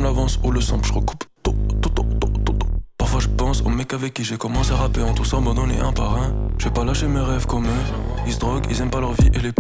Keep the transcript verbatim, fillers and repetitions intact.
l'avance ou le sample, je recoupe tout, tout, tout, tout, tout, tout. Parfois je pense aux mecs avec qui j'ai commencé à rapper en tous abandonnés un par un. Je vais pas lâcher mes rêves comme eux. Ils se droguent, ils aiment pas leur vie et les